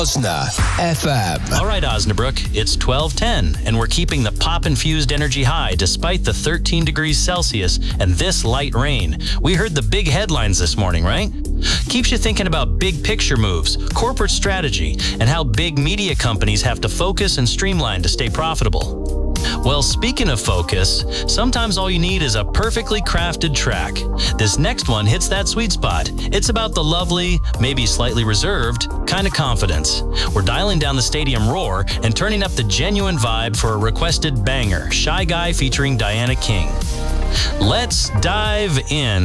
Osna FM. All right, Osnabrook, it's 12:10, and we're keeping the pop-infused energy high despite the 13 degrees Celsius and this light rain. We heard the big headlines this morning, right? Keeps you thinking about big picture moves, corporate strategy, and how big media companies have to focus and streamline to stay profitable. Well, speaking of focus, sometimes all you need is a perfectly crafted track. This next one hits that sweet spot. It's about the lovely, maybe slightly reserved, kind of confidence. We're dialing down the stadium roar and turning up the genuine vibe for a requested banger, Shy Guy featuring Diana King. Let's dive in.